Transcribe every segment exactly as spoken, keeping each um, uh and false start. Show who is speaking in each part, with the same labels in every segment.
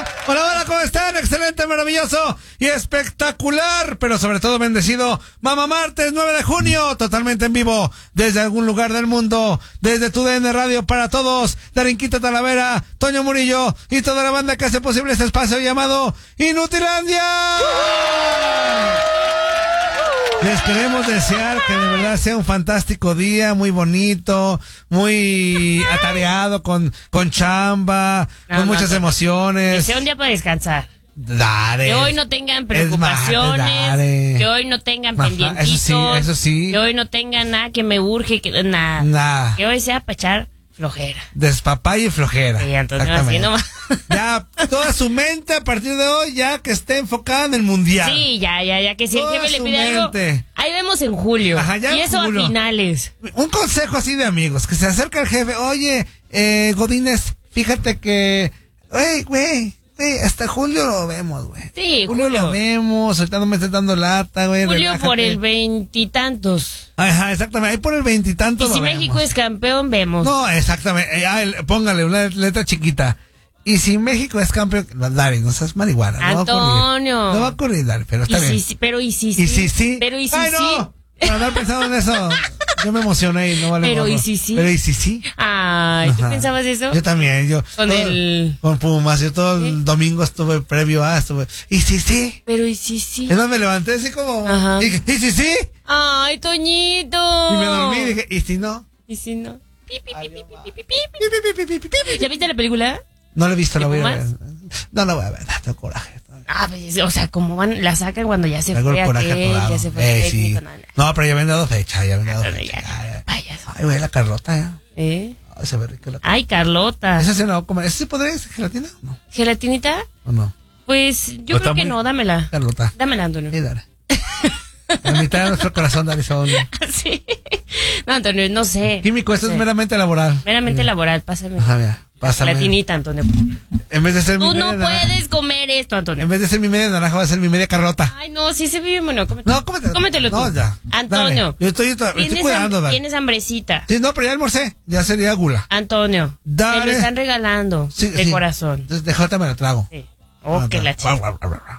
Speaker 1: Hola, hola, ¿cómo están? Excelente, maravilloso y espectacular, pero sobre todo bendecido. Mamá Martes, nueve de junio, totalmente en vivo, desde algún lugar del mundo, desde tu D N Radio para todos, Darinquita Talavera, Toño Murillo y toda la banda que hace posible este espacio llamado Inutilandia. Les queremos desear que de verdad sea un fantástico día, muy bonito, muy atareado con, con chamba, no, con no, muchas no, emociones.
Speaker 2: Que sea un día para descansar.
Speaker 1: Dale.
Speaker 2: Que hoy no tengan preocupaciones,
Speaker 1: dale.
Speaker 2: Que hoy no tengan
Speaker 1: Ajá,
Speaker 2: pendientitos,
Speaker 1: eso sí, eso sí.
Speaker 2: Que hoy no tengan nada que me urge, que nada.
Speaker 1: Nada.
Speaker 2: Que hoy sea para echar flojera.
Speaker 1: Despapaya y flojera.
Speaker 2: Sí, entonces así nomás.
Speaker 1: Ya, toda su mente a partir de hoy ya que esté enfocada en el mundial.
Speaker 2: Sí, ya, ya, ya que si el jefe le pide algo, ahí vemos en julio.
Speaker 1: Ajá, ya
Speaker 2: y eso
Speaker 1: julio.
Speaker 2: a finales.
Speaker 1: Un consejo así de amigos, que se acerca el jefe, oye, eh, Godínez, fíjate que, güey, güey, güey, hasta julio lo vemos, güey.
Speaker 2: Sí,
Speaker 1: julio.
Speaker 2: julio
Speaker 1: lo vemos, ahorita no me estés dando lata, güey.
Speaker 2: Julio
Speaker 1: relájate.
Speaker 2: por el veintitantos.
Speaker 1: Ajá, exactamente, ahí por el veintitantos.
Speaker 2: Y si
Speaker 1: vemos.
Speaker 2: México es campeón, vemos.
Speaker 1: No, exactamente, eh, ah, el, póngale una letra chiquita. Y si México es campeón, Dari, no seas marihuana.
Speaker 2: Antonio.
Speaker 1: No va a ocurrir, no va a ocurrir Dari, pero está
Speaker 2: y
Speaker 1: bien.
Speaker 2: Si, pero y si sí.
Speaker 1: Y si sí.
Speaker 2: Pero y si
Speaker 1: Ay,
Speaker 2: sí.
Speaker 1: No. Por haber pensado en eso, yo me emocioné y no vale.
Speaker 2: Pero
Speaker 1: gorro.
Speaker 2: y si sí.
Speaker 1: Pero y si sí.
Speaker 2: Ay, ¿tú
Speaker 1: Ajá.
Speaker 2: pensabas eso?
Speaker 1: Yo también, yo.
Speaker 2: Con
Speaker 1: todo,
Speaker 2: el...
Speaker 1: Con Pumas, yo todo
Speaker 2: ¿Sí?
Speaker 1: el domingo estuve previo a, estuve. Y si sí.
Speaker 2: Pero y si sí.
Speaker 1: Entonces me levanté así como.
Speaker 2: Ajá.
Speaker 1: Y dije, ¿y si sí?
Speaker 2: Ay, Toñito.
Speaker 1: Y me dormí y dije, ¿y si no?
Speaker 2: ¿Y si no? Pi, pi, pi, pi, pi, pi, pi, pi.
Speaker 1: Pi, pi, pi, pi, pi, pi, pi.
Speaker 2: ¿Ya viste la película?
Speaker 1: No lo he visto,
Speaker 2: ¿De
Speaker 1: lo voy a ver.
Speaker 2: Pumas?
Speaker 1: No, no voy a ver, tengo coraje.
Speaker 2: Ah, pues, o sea, como van, la sacan cuando ya se
Speaker 1: Traigo
Speaker 2: fue
Speaker 1: el coraje
Speaker 2: aquel,
Speaker 1: atorado.
Speaker 2: ya se fue
Speaker 1: Eh,
Speaker 2: el
Speaker 1: sí.
Speaker 2: técnico, no,
Speaker 1: No, pero ya habían dado fecha, ya habían dado
Speaker 2: no,
Speaker 1: fecha.
Speaker 2: ya,
Speaker 1: ya, ya.
Speaker 2: payaso.
Speaker 1: Ay, güey, la Carlota, ¿eh?
Speaker 2: ¿Eh?
Speaker 1: Ay, se ve rico la Carlota.
Speaker 2: Ay, Carlota.
Speaker 1: ¿Esa se la voy a comer? ¿Esa sí podría ser gelatina? No.
Speaker 2: ¿Gelatinita?
Speaker 1: ¿O no?
Speaker 2: Pues yo
Speaker 1: Pues
Speaker 2: creo que
Speaker 1: muy-
Speaker 2: no, dámela.
Speaker 1: Carlota.
Speaker 2: Dámela, Antonio.
Speaker 1: Sí, dale. La mitad de nuestro corazón, Dari, son
Speaker 2: Sí. No, Antonio, no sé.
Speaker 1: químico, esto
Speaker 2: No
Speaker 1: es
Speaker 2: sé.
Speaker 1: meramente laboral.
Speaker 2: Meramente
Speaker 1: Sí.
Speaker 2: laboral, pásame.
Speaker 1: Ajá, mira, pásame.
Speaker 2: Gelatinita, Antonio.
Speaker 1: En vez de ser mi
Speaker 2: Tú
Speaker 1: media
Speaker 2: no
Speaker 1: naranja-
Speaker 2: puedes comer esto, Antonio.
Speaker 1: En vez de ser mi media naranja, va a ser mi media Carlota.
Speaker 2: Ay, no, sí se vive, bueno, cómetelo.
Speaker 1: No, cómetelo.
Speaker 2: Cómetelo tú.
Speaker 1: No, ya.
Speaker 2: Antonio.
Speaker 1: Dale. Yo estoy, estoy, estoy
Speaker 2: Tienes,
Speaker 1: cuidando,
Speaker 2: ham-
Speaker 1: Dari.
Speaker 2: tienes hambrecita.
Speaker 1: Sí, no, pero ya almorcé. Ya sería gula.
Speaker 2: Antonio,
Speaker 1: Dale.
Speaker 2: te lo están regalando
Speaker 1: Sí,
Speaker 2: de
Speaker 1: sí.
Speaker 2: corazón.
Speaker 1: Entonces, déjate, me lo trago.
Speaker 2: Sí. Oh,
Speaker 1: Ah,
Speaker 2: que la
Speaker 1: guau,
Speaker 2: chica.
Speaker 1: guau, guau, guau.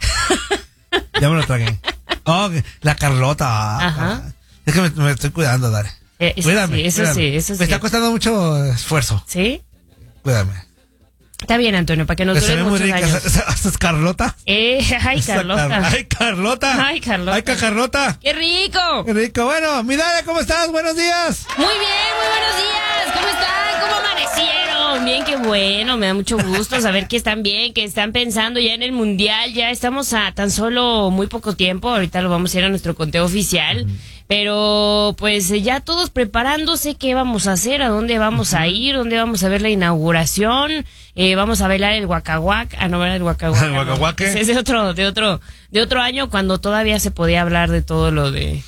Speaker 1: Ya me lo tragué. Oh, la Carlota.
Speaker 2: Ajá.
Speaker 1: Es que me, me estoy cuidando, Dari.
Speaker 2: Eh, eso
Speaker 1: Cuídame.
Speaker 2: sí, eso
Speaker 1: cuídame.
Speaker 2: sí, eso
Speaker 1: Me
Speaker 2: sí.
Speaker 1: está costando mucho esfuerzo.
Speaker 2: ¿Sí?
Speaker 1: Cuídame.
Speaker 2: Está bien, Antonio, para que nos
Speaker 1: Que se
Speaker 2: dure
Speaker 1: ve muy
Speaker 2: muchos
Speaker 1: rica.
Speaker 2: años.
Speaker 1: ¿Esa esa es Carlota?
Speaker 2: Eh, ay,
Speaker 1: Esa
Speaker 2: Carlota.
Speaker 1: Car- Ay, Carlota.
Speaker 2: Ay, Carlota.
Speaker 1: Ay, ca- Carlota.
Speaker 2: ¡Qué rico!
Speaker 1: Qué rico. Bueno, mi Daria, ¿cómo estás? Buenos días.
Speaker 2: Muy bien, muy buenos días. ¿Cómo están? ¿Cómo amanecieron? Bien, qué bueno. Me da mucho gusto saber que están bien, que están pensando ya en el mundial. Ya estamos a tan solo muy poco tiempo. Ahorita lo vamos a ir a nuestro conteo oficial. Pero pues ya todos preparándose qué vamos a hacer, a dónde vamos a ir, dónde vamos a ver la inauguración. Eh, vamos a bailar el guacahuac. Ah, no, el guacahuac.
Speaker 1: ¿El guacahuaque?
Speaker 2: No. Es de otro, de otro, de otro año cuando todavía se podía hablar de todo lo de...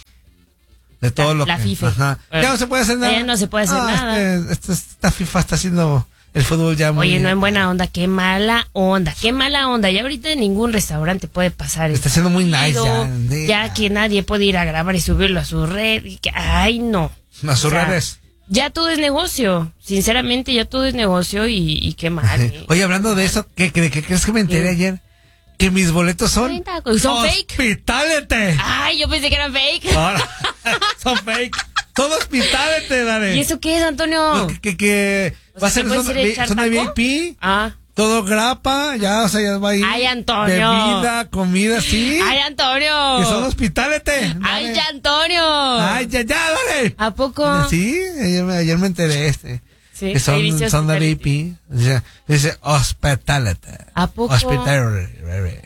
Speaker 1: De todo
Speaker 2: La-
Speaker 1: lo
Speaker 2: la
Speaker 1: que.
Speaker 2: FIFA.
Speaker 1: Ajá.
Speaker 2: Bueno,
Speaker 1: Ya no se puede hacer nada.
Speaker 2: ya no se puede hacer
Speaker 1: Ah,
Speaker 2: nada.
Speaker 1: Este, este- esta FIFA está haciendo el fútbol ya muy.
Speaker 2: Oye, no en buena onda, qué mala onda, qué mala onda. Ya ahorita en ningún restaurante puede pasar
Speaker 1: Está
Speaker 2: eso.
Speaker 1: siendo muy nice ya.
Speaker 2: Ya que nadie puede ir a grabar y subirlo a su red. Y que, ay, no.
Speaker 1: A sus
Speaker 2: O sea,
Speaker 1: redes.
Speaker 2: Ya todo es negocio. Sinceramente, ya todo es negocio y, y qué mal. ¿eh?
Speaker 1: Oye, hablando de eso, ¿qué, qué, qué crees que me enteré
Speaker 2: ¿Qué?
Speaker 1: ayer? Que mis boletos son.
Speaker 2: treinta, ¿son fake?
Speaker 1: Hospitality.
Speaker 2: Ay, yo pensé que eran fake.
Speaker 1: Ahora, son fake. Son hospitality, dale.
Speaker 2: ¿Y eso qué es, Antonio?
Speaker 1: Que, que, que
Speaker 2: O
Speaker 1: va a
Speaker 2: sea,
Speaker 1: ser
Speaker 2: ¿se puede
Speaker 1: zona,
Speaker 2: ser
Speaker 1: vi-
Speaker 2: echar
Speaker 1: zona
Speaker 2: taco?
Speaker 1: V I P.
Speaker 2: Ah.
Speaker 1: Todo grapa, ya, o sea, ya va a ir.
Speaker 2: Ay, Antonio.
Speaker 1: Bebida, comida, sí.
Speaker 2: Ay, Antonio.
Speaker 1: Que son hospitality.
Speaker 2: Ay,
Speaker 1: dale.
Speaker 2: ya, Antonio.
Speaker 1: Ay, ya, ya, dale.
Speaker 2: ¿A poco?
Speaker 1: Sí, ayer, me- ayer me enteré este.
Speaker 2: Sí,
Speaker 1: Que son,
Speaker 2: ahí dice
Speaker 1: son de V I
Speaker 2: hospitality.
Speaker 1: P. Dice, dice hospitality.
Speaker 2: ¿A poco?
Speaker 1: Hospitality.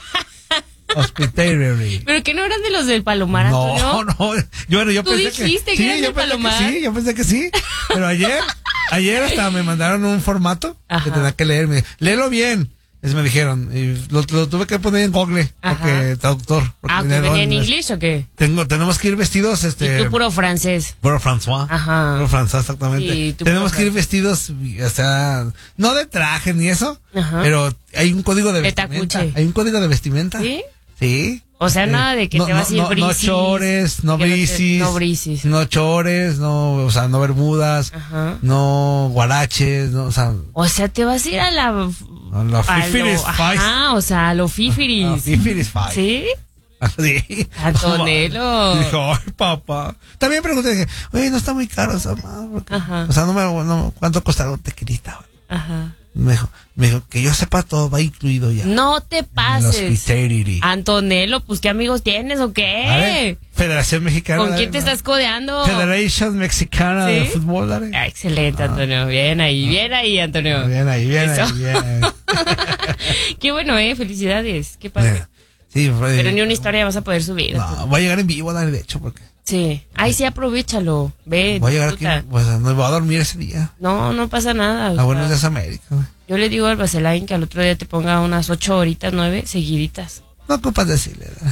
Speaker 1: Hospitality.
Speaker 2: ¿Pero que no eran de los del Palomar,
Speaker 1: No,
Speaker 2: Antonio?
Speaker 1: no. Yo, bueno, yo
Speaker 2: Tú
Speaker 1: pensé
Speaker 2: dijiste
Speaker 1: que,
Speaker 2: que
Speaker 1: sí,
Speaker 2: eran
Speaker 1: yo
Speaker 2: del
Speaker 1: pensé
Speaker 2: Palomar.
Speaker 1: que sí, yo pensé que sí. Pero ayer, ayer hasta me mandaron un formato
Speaker 2: Ajá.
Speaker 1: que tenía que leer. Me, léelo bien. Es me dijeron. Y lo, lo tuve que poner en Google.
Speaker 2: Ajá.
Speaker 1: Porque traductor. Porque
Speaker 2: Ah, ¿que
Speaker 1: tenía
Speaker 2: venía en
Speaker 1: dos-
Speaker 2: inglés o qué?
Speaker 1: Tengo, tenemos que ir vestidos, este.
Speaker 2: Y tú puro francés.
Speaker 1: Puro François.
Speaker 2: Ajá.
Speaker 1: Puro François, exactamente.
Speaker 2: Sí, tú
Speaker 1: Tenemos
Speaker 2: puro
Speaker 1: que ir vestidos, o sea, no de traje ni eso,
Speaker 2: Ajá.
Speaker 1: pero hay un código de
Speaker 2: De
Speaker 1: vestimenta.
Speaker 2: tacuche.
Speaker 1: Hay un código de vestimenta.
Speaker 2: ¿Sí?
Speaker 1: Sí.
Speaker 2: O sea,
Speaker 1: Eh,
Speaker 2: nada de que
Speaker 1: no,
Speaker 2: te vas a ir
Speaker 1: no, no, no
Speaker 2: brisis.
Speaker 1: chores, no
Speaker 2: que no te-
Speaker 1: brisis.
Speaker 2: No brisis.
Speaker 1: No chores, no, o sea, no bermudas,
Speaker 2: Ajá.
Speaker 1: no guaraches, no, o sea,
Speaker 2: O sea, te vas a ir a la
Speaker 1: A lo
Speaker 2: a
Speaker 1: fifiris
Speaker 2: lo-
Speaker 1: five.
Speaker 2: Ajá, o sea, a lo fifiris.
Speaker 1: A fifiris five.
Speaker 2: ¿Sí?
Speaker 1: Sí.
Speaker 2: Antonelo.
Speaker 1: Y dijo, ay, papá. También pregunté, dije, oye, no está muy caro esa madre.
Speaker 2: Ajá.
Speaker 1: O sea, no me, no, ¿cuánto costará un tequilita?
Speaker 2: Ajá.
Speaker 1: Me dijo, me dijo, que yo sepa todo va incluido ya.
Speaker 2: No te
Speaker 1: En los
Speaker 2: pases.
Speaker 1: Fidelity.
Speaker 2: Antonelo, pues ¿qué amigos tienes o
Speaker 1: A ver,
Speaker 2: qué?
Speaker 1: Federación Mexicana.
Speaker 2: ¿Con
Speaker 1: dale,
Speaker 2: quién te
Speaker 1: ¿no?
Speaker 2: estás codeando?
Speaker 1: Federation Mexicana de
Speaker 2: ¿Sí?
Speaker 1: Fútbol, dale.
Speaker 2: Ah, excelente, Antonio. Bien ahí, bien ahí, Antonio.
Speaker 1: Bien ahí, bien
Speaker 2: Eso.
Speaker 1: ahí, bien ahí.
Speaker 2: Qué bueno, eh. Felicidades. Qué padre.
Speaker 1: Sí, fue-
Speaker 2: Pero ni una historia vas a poder subir.
Speaker 1: No, voy a llegar en vivo, dale, de hecho, porque
Speaker 2: Sí. Ay, sí, aprovechalo. Ve,
Speaker 1: voy a llegar aquí,
Speaker 2: disfruta.
Speaker 1: pues no voy a dormir ese día.
Speaker 2: No, no pasa nada. o
Speaker 1: A Buenos
Speaker 2: sea,
Speaker 1: Días América, güey.
Speaker 2: yo le digo al Vaselain que al otro día te ponga unas ocho horitas, nueve, seguiditas.
Speaker 1: No ocupas decirle, ¿verdad?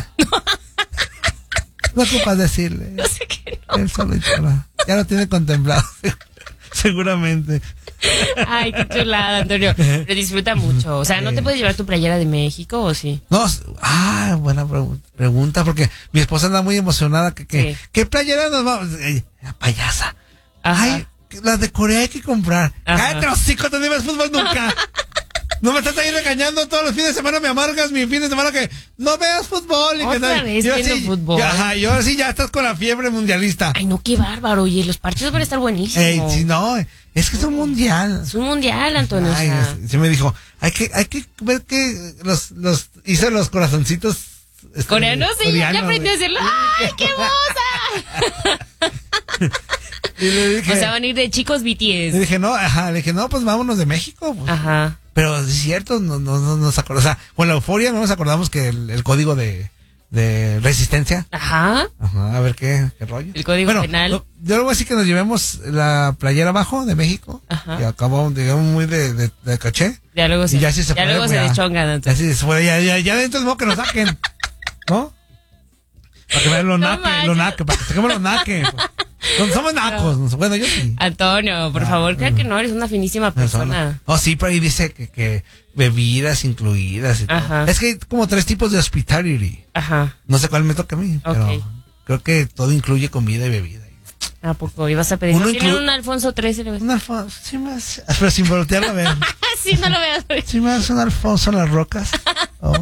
Speaker 1: No ocupas decirle.
Speaker 2: No sé qué no.
Speaker 1: Él solo y solo. Ya lo tiene contemplado, seguramente.
Speaker 2: Ay, qué chulada, Antonio. Pero disfruta mucho. O sea, ¿no te puedes llevar tu playera de México o sí?
Speaker 1: No, s- ah, buena pregu- pregunta, porque mi esposa anda muy emocionada. Que, que,
Speaker 2: Sí.
Speaker 1: ¿Qué playera nos vamos? Eh, payasa.
Speaker 2: Ajá.
Speaker 1: Ay, que las de Corea hay que comprar.
Speaker 2: Ajá.
Speaker 1: Cállate los hocico, tú no ves fútbol nunca. No me estás ahí regañando todos los fines de semana, me amargas mi fin de semana que no veas fútbol. Y que
Speaker 2: Otra
Speaker 1: no-
Speaker 2: vez
Speaker 1: yo
Speaker 2: viendo
Speaker 1: sí-
Speaker 2: fútbol.
Speaker 1: yo- ajá, yo sí ya estás con la fiebre mundialista.
Speaker 2: Ay, no, qué bárbaro. Oye, los partidos van a estar buenísimos.
Speaker 1: Ey, sí, no, es que es un mundial.
Speaker 2: Es un mundial, Antonio.
Speaker 1: Ay,
Speaker 2: o sea.
Speaker 1: sí me dijo, hay que, hay que ver que los, los, hice los corazoncitos. este,
Speaker 2: Coreanos, sí, ya
Speaker 1: coreanos,
Speaker 2: aprendí a
Speaker 1: güey.
Speaker 2: hacerlo. ¡Ay, qué hermosa!
Speaker 1: Y le dije,
Speaker 2: O sea, van a ir de chicos B T
Speaker 1: le
Speaker 2: S.
Speaker 1: dije, no, ajá, le dije, no, pues vámonos de México. Pues.
Speaker 2: Ajá.
Speaker 1: Pero es cierto, no, no, no nos acordamos, o sea, con la euforia no nos acordamos que el, el código de, de resistencia.
Speaker 2: Ajá.
Speaker 1: Ajá, a ver qué, qué rollo.
Speaker 2: El código
Speaker 1: Bueno,
Speaker 2: penal.
Speaker 1: lo- yo le voy a decir que nos llevemos la playera abajo de México.
Speaker 2: Ajá.
Speaker 1: Y acabamos, digamos, muy de, de, de caché.
Speaker 2: Ya luego se,
Speaker 1: Y ya si se
Speaker 2: ya
Speaker 1: puede,
Speaker 2: luego
Speaker 1: pues,
Speaker 2: se
Speaker 1: ya.
Speaker 2: deschongan,
Speaker 1: Ya
Speaker 2: Antonio.
Speaker 1: si se puede, ya, ya, ya dentro es modo que nos saquen. ¿No? Para que vean los
Speaker 2: No
Speaker 1: naques,
Speaker 2: manches.
Speaker 1: los naques, para que saquemos los naques. No, somos nacos, no. Bueno, yo sí.
Speaker 2: Antonio, por
Speaker 1: Ah,
Speaker 2: favor, creo
Speaker 1: mm.
Speaker 2: que no eres una finísima persona.
Speaker 1: Oh, sí, pero ahí dice que, que bebidas incluidas y todo.
Speaker 2: Ajá.
Speaker 1: Es que hay como tres tipos de hospitality.
Speaker 2: Ajá.
Speaker 1: No sé cuál me toca a mí, pero
Speaker 2: Ok.
Speaker 1: creo que todo incluye comida y bebida.
Speaker 2: ¿A poco ibas a pedir?
Speaker 1: Uno
Speaker 2: ¿No tienen
Speaker 1: inclu-
Speaker 2: un Alfonso trece? le vas-
Speaker 1: Un Alfonso, sí me hace, pero sin voltearlo a ver.
Speaker 2: Ah, sí, no lo veas.
Speaker 1: Sí me hace un Alfonso en las rocas. Oh.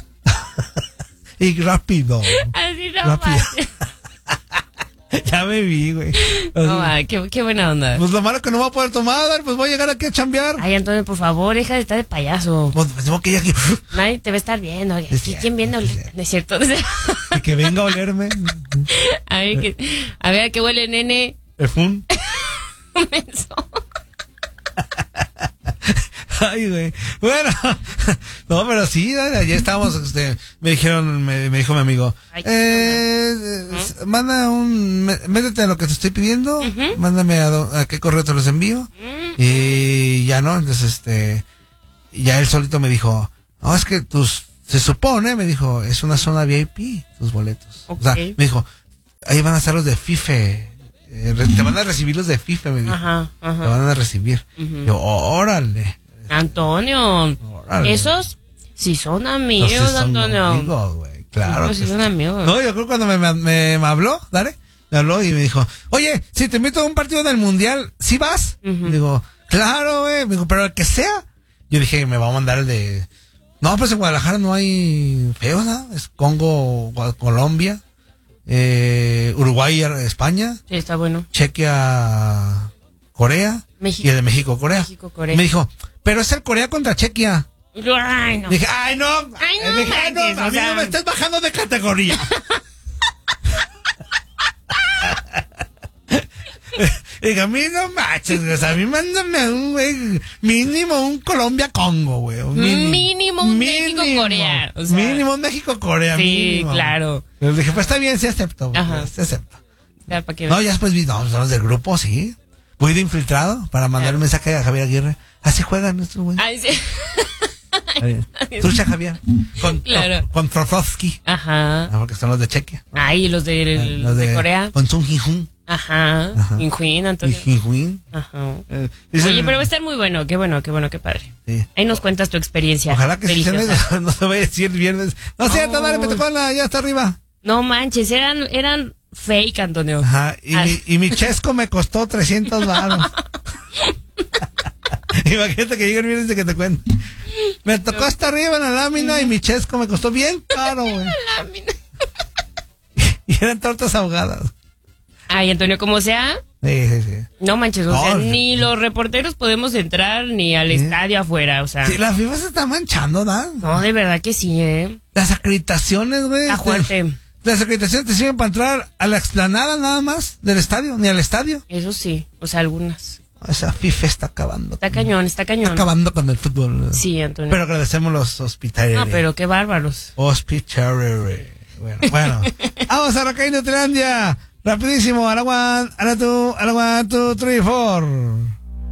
Speaker 1: Y rápido.
Speaker 2: Así no
Speaker 1: Rápido.
Speaker 2: manches.
Speaker 1: Ya me vi, güey.
Speaker 2: No, va, qué, qué buena onda.
Speaker 1: Pues lo malo es que no voy a poder tomar, pues voy a llegar aquí a chambear.
Speaker 2: Ay, Antonio, por favor, deja de estar de payaso.
Speaker 1: Pues pues, tengo que ir aquí.
Speaker 2: Nadie te va a estar viendo. Oye,
Speaker 1: Es
Speaker 2: ¿qui-
Speaker 1: cierto,
Speaker 2: ¿Quién viendo?
Speaker 1: es cierto.
Speaker 2: No es cierto.
Speaker 1: Y que venga a olerme.
Speaker 2: A ver, que, a ver, ¿a qué huele, nene?
Speaker 1: Efun.
Speaker 2: Menso.
Speaker 1: Ay, güey. Bueno, no, pero sí, ayer estábamos, este, me dijeron, me, me dijo mi amigo,
Speaker 2: Ay,
Speaker 1: eh, eh, manda un, mé- métete a lo que te estoy pidiendo, mándame a, do- a qué correo te los envío, y ya no, entonces, este, ya él solito me dijo, no, es que tus, se supone, me dijo, es una zona V I P, tus boletos. O sea,
Speaker 2: Ok.
Speaker 1: me dijo, ahí van a estar los de FIFA, eh, re- te van a recibir los de FIFA, me dijo.
Speaker 2: Ajá,
Speaker 1: Te
Speaker 2: ajá.
Speaker 1: van a recibir.
Speaker 2: Ujú.
Speaker 1: Yo, órale.
Speaker 2: Antonio,
Speaker 1: Órale.
Speaker 2: esos sí son amigos,
Speaker 1: Entonces son
Speaker 2: Antonio.
Speaker 1: amigos, güey. Claro.
Speaker 2: Esos sí
Speaker 1: que
Speaker 2: son
Speaker 1: sí.
Speaker 2: amigos.
Speaker 1: No, yo creo que cuando me, me, me- me habló, dale, me habló y me dijo, oye, si te invito a un partido del mundial, ¿sí vas?
Speaker 2: Ujú.
Speaker 1: Digo, claro, güey. Me dijo, pero el que sea. Yo dije, me va a mandar el de. No, pues en Guadalajara no hay feos, ¿no? Es Congo, Gua- Colombia, eh, Uruguay, España,
Speaker 2: Sí, está bueno.
Speaker 1: Chequia, Corea,
Speaker 2: México.
Speaker 1: y el de México, Corea.
Speaker 2: México, Corea.
Speaker 1: Me dijo, pero es el Corea contra Chequia.
Speaker 2: Ay, no.
Speaker 1: Dije, ay, no.
Speaker 2: Ay, no
Speaker 1: Dije, ay, no,
Speaker 2: manches,
Speaker 1: a
Speaker 2: o
Speaker 1: mí
Speaker 2: sea.
Speaker 1: no me estés bajando de categoría. Dije, a mí no manches, güey, o sea, a mí mándame a un, güey, mínimo un Colombia-Congo, güey. un
Speaker 2: Mínimo un México-Corea, o sea.
Speaker 1: Mínimo un México-Corea,
Speaker 2: Sí,
Speaker 1: mínimo.
Speaker 2: claro.
Speaker 1: Pero dije, pues está bien, sí acepto, güey,
Speaker 2: Ajá.
Speaker 1: sí acepto.
Speaker 2: Ya, para que
Speaker 1: No,
Speaker 2: veas.
Speaker 1: ya después vi, no, son los del grupo, sí. Voy de infiltrado para mandar
Speaker 2: Claro.
Speaker 1: un mensaje a Javier Aguirre. Así juegan estos güeyes.
Speaker 2: Ay, sí.
Speaker 1: Trucha Javier. Con,
Speaker 2: Claro.
Speaker 1: con, con Frozovsky.
Speaker 2: Ajá.
Speaker 1: Ah, porque son los de Chequia.
Speaker 2: Ay, los de,
Speaker 1: Ah,
Speaker 2: los de, Corea.
Speaker 1: Con Sun Ji-hun.
Speaker 2: Ajá.
Speaker 1: Ajá.
Speaker 2: Injuin,
Speaker 1: Y
Speaker 2: Antonio.
Speaker 1: Ji-hun.
Speaker 2: Ajá.
Speaker 1: Eh, dicen-
Speaker 2: Oye, pero va a estar muy bueno. Qué bueno, qué bueno, qué padre.
Speaker 1: Sí.
Speaker 2: Ahí nos cuentas tu experiencia.
Speaker 1: Ojalá que sí se
Speaker 2: deliciosa.
Speaker 1: me, no se vaya a decir el viernes. No es cierto, dale, me tocó la, ya está arriba.
Speaker 2: No manches, eran, eran fake, Antonio.
Speaker 1: Ajá, y,
Speaker 2: Ah.
Speaker 1: mi, y mi chesco me costó trescientos baros. Imagínate que llegue el viernes y que te cuente. Me tocó hasta arriba en la lámina y mi chesco me costó bien caro, güey.
Speaker 2: La lámina.
Speaker 1: Y eran tortas ahogadas.
Speaker 2: Ay, Antonio, como sea.
Speaker 1: Sí, sí, sí.
Speaker 2: No manches, o
Speaker 1: No,
Speaker 2: sea,
Speaker 1: sí.
Speaker 2: ni los reporteros podemos entrar ni al
Speaker 1: Sí.
Speaker 2: estadio afuera, o sea.
Speaker 1: Sí, la FIFA se está manchando, ¿da?
Speaker 2: No, de verdad que sí, ¿eh?
Speaker 1: Las acreditaciones, güey.
Speaker 2: Está
Speaker 1: este,
Speaker 2: fuerte.
Speaker 1: Las acreditaciones te sirven para entrar a la explanada nada más del estadio, ni al estadio.
Speaker 2: Eso sí, o sea, algunas.
Speaker 1: Esa FIFA está acabando.
Speaker 2: Está cañón, está cañón.
Speaker 1: Acabando con el fútbol.
Speaker 2: Sí, Antonio.
Speaker 1: Pero agradecemos los hospitales.
Speaker 2: No, pero qué bárbaros.
Speaker 1: Hospitales. Bueno, bueno. Vamos a arrancar Nutrilandia. Rapidísimo. A la one, a la two, a la one, two, three, four.